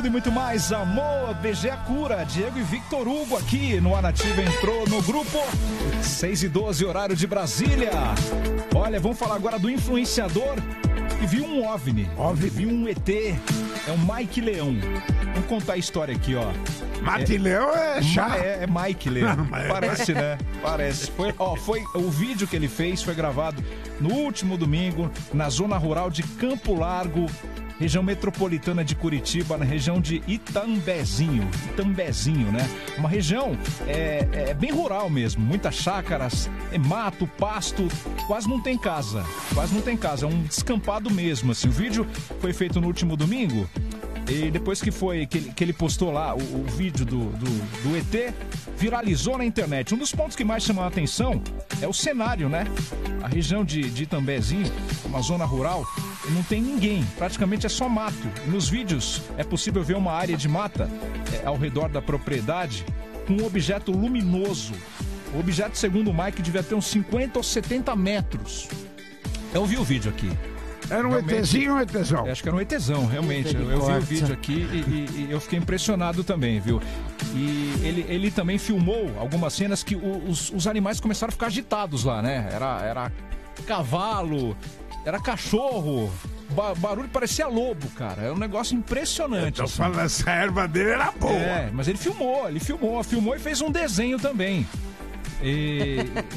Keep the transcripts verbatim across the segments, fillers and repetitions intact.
E muito mais, amor, B G a cura, Diego e Victor Hugo aqui no Anativa entrou no grupo seis e doze, horário de Brasília. Olha, vamos falar agora do influenciador que viu um OVNI, OVNI. viu um E T, é o Mike Leão. Vamos contar a história aqui, ó. Mate é, Leão é chato. É, é Mike Leão, parece, né? Parece. Foi, ó, foi, o vídeo que ele fez foi gravado no último domingo na zona rural de Campo Largo, região metropolitana de Curitiba, na região de Itambezinho, Itambezinho, né? Uma região é, é bem rural mesmo, muitas chácaras, é mato, pasto, quase não tem casa, quase não tem casa, é um descampado mesmo, assim. O vídeo foi feito no último domingo e depois que foi que ele, que ele postou lá o, o vídeo do, do, do E T, viralizou na internet. Um dos pontos que mais chamou a atenção é o cenário, né? A região de, de Itambezinho, uma zona rural, não tem ninguém, praticamente é só mato. Nos vídeos é possível ver uma área de mata é, ao redor da propriedade com um objeto luminoso. O objeto, segundo o Mike, devia ter uns cinquenta ou setenta metros. Eu vi o vídeo aqui. Era um ETzinho ou um ETzão? Acho que era um ETzão, realmente. Eu, eu vi o vídeo aqui e, e, e eu fiquei impressionado também, viu? E ele, ele também filmou algumas cenas que os, os animais começaram a ficar agitados lá, né? Era, era cavalo, era cachorro, ba barulho parecia lobo, cara. É um negócio impressionante. Eu tô assim. falando, essa erva dele era boa. É, mas ele filmou, ele filmou, filmou e fez um desenho também. E...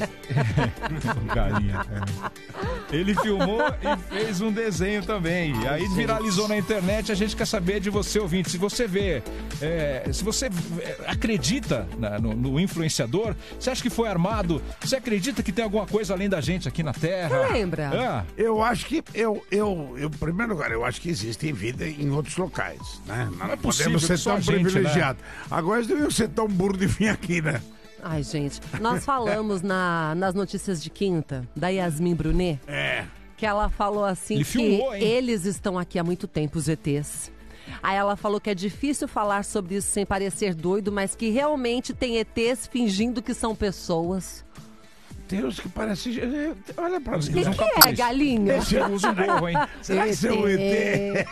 Galinha, é. Ele filmou e fez um desenho também. E aí viralizou na internet. A gente quer saber de você, ouvinte. Se você vê, é, se você acredita na, no, no influenciador, você acha que foi armado? Você acredita que tem alguma coisa além da gente aqui na Terra? Você lembra? Ah. Eu acho que, eu, eu, eu, em primeiro lugar, eu acho que existe vida em outros locais, né? Não, Não é podemos possível ser que só tão a gente, privilegiados. Né? Agora eles deviam ser tão burro de vir aqui, né? Ai, gente, nós falamos na, nas notícias de quinta da Yasmin Brunet, É. que ela falou assim Ele que filmou, hein? eles estão aqui há muito tempo, os E Tês. Aí ela falou que é difícil falar sobre isso sem parecer doido, mas que realmente tem E Tês fingindo que são pessoas. Deus, que parece... Olha pra O mim. que, Usam que é, capuz. galinha? Esse usa um gorro, hein? Será que isso é um E T?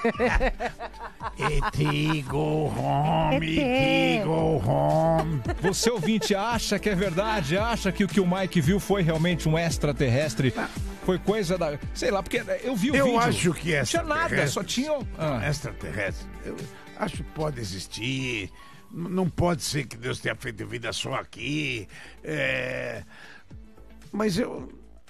E T, go home, E T, go home. Você, ouvinte, acha que é verdade? Acha que o que o Mike viu foi realmente um extraterrestre? Foi coisa da... Sei lá, porque eu vi o Eu vídeo. acho que Não tinha nada, extraterrestre- só tinha... Ah. Extraterrestre. Eu acho que pode existir. N- Não pode ser que Deus tenha feito vida só aqui. É... Mas eu...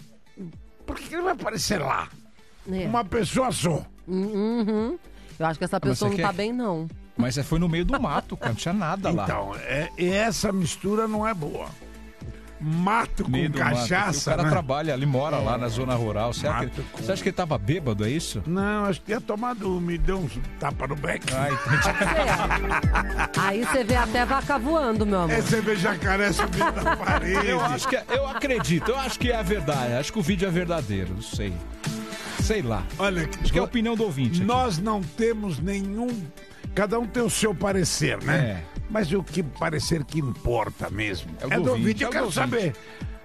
Por que que ele vai aparecer lá? É. Uma pessoa só. Uhum. Eu acho que essa mas pessoa você não tá quer- bem, não. Mas é, foi no meio do mato, cara. Não tinha nada lá. Então, é, e essa mistura não é boa. Mato Meio com do mato. cachaça, O cara né? trabalha ali, mora lá na zona rural. Você, Mato acha que, com- você acha que ele tava bêbado, é isso? Não, acho que tinha tomado, me deu um tapa no beck. Ah, entendi. É. Aí você vê até vaca voando, meu amor. É, você vê jacaré subindo na parede. Eu acho que é- eu acredito, eu acho que é a verdade. Acho que o vídeo é verdadeiro, não sei. Sei lá. Olha, Acho que é a opinião do ouvinte. aqui. nós não temos nenhum... Cada um tem o seu parecer, né? É. Mas o que parecer que importa mesmo. É o É do do ouvinte, ouvinte, é eu o quero do ouvinte. saber.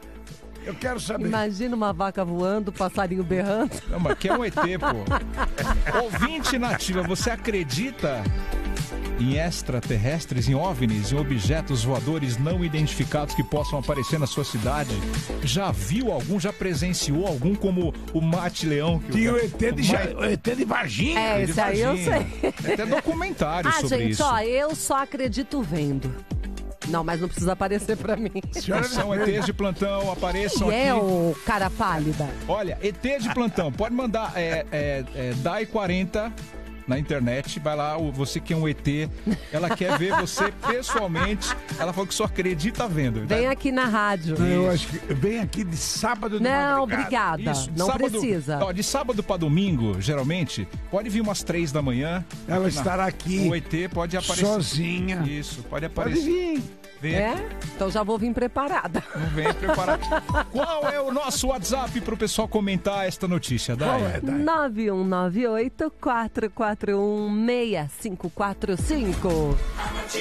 Eu quero saber. Imagina uma vaca voando, passarinho berrando. Não, mas que é um E T, pô. Ouvinte nativa, você acredita em extraterrestres, em OVNIs, em objetos voadores não identificados que possam aparecer na sua cidade? Já viu algum, já presenciou algum, como o Mate Leão? Que Tinha o E T de, o ja- Mike- o E T de Varginha. É, de esse aí eu Varginha. sei. Tem até documentário Ah, sobre gente, isso. ó, eu só acredito vendo. Não, mas não precisa aparecer pra mim. Senhora São E Tês de plantão, apareçam E é aqui. o cara pálida. Olha, E T de plantão, pode mandar é, é, é, D A I quarenta na internet, vai lá, o- você que é um E T, ela quer ver você pessoalmente, ela falou que só acredita vendo. Vem aqui na rádio. Eu acho que vem aqui de sábado de Não, madrugada. obrigada. Isso, Não sábado- precisa. Ó, de sábado pra domingo, geralmente, pode vir umas três da manhã. Ela Na- estará aqui O E T pode aparecer. sozinha. Isso, pode Pode aparecer. vir. Vem aqui. É? Então já vou vir preparada. Não vem preparado. Qual é o nosso WhatsApp pro pessoal comentar esta notícia, Dai? Qual é, Dai? nove um nove oito, quatro quatro um, seis cinco quatro cinco.